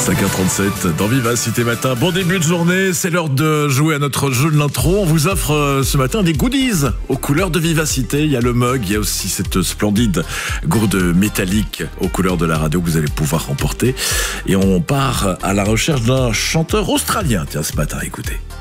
5h37 dans Vivacité Matin. Bon début de journée, c'est l'heure de jouer à notre jeu de l'intro. On vous offre ce matin des goodies aux couleurs de Vivacité. Il y a le mug, il y a aussi cette splendide gourde métallique aux couleurs de la radio que vous allez pouvoir remporter. Et on part à la recherche d'un chanteur australien. Tiens, ce matin, écoutez.